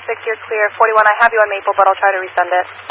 6, you're clear. 41, I have you on Maple, but I'll try to resend it.